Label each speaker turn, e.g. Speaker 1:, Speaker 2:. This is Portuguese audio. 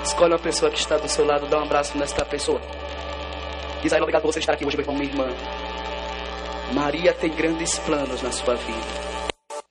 Speaker 1: Escolhe uma pessoa que está do seu lado, dá um abraço nesta pessoa. Israel, obrigado por você estar aqui hoje, meu irmão, minha irmã. Maria tem grandes planos na sua vida.